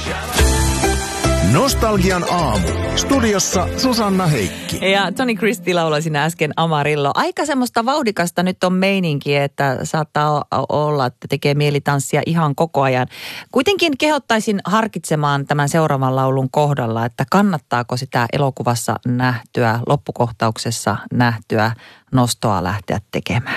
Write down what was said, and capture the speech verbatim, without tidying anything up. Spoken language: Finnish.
Nostalgian aamu. Studiossa Susanna Heikki. Ja Tony Christie lauloi siinä äsken Amarillo. Aika semmoista vauhdikasta nyt on meininkiä, että saattaa olla, että tekee mielitanssia ihan koko ajan. Kuitenkin kehottaisin harkitsemaan tämän seuraavan laulun kohdalla, että kannattaako sitä elokuvassa nähtyä, loppukohtauksessa nähtyä nostoa lähteä tekemään.